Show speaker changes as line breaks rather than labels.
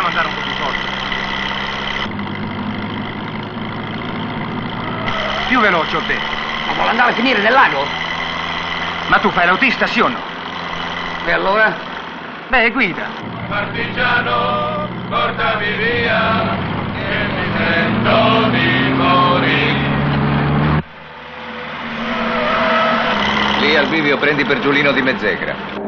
Facciamo andare un po' più forte. Più veloce, ho detto.
Ma vuole andare a finire nel lago?
Ma tu fai l'autista, sì o no?
E allora?
Beh, guida.
Partigiano, portami via, che mi sento di morire.
Lì al bivio prendi per Giulino di Mezzegra.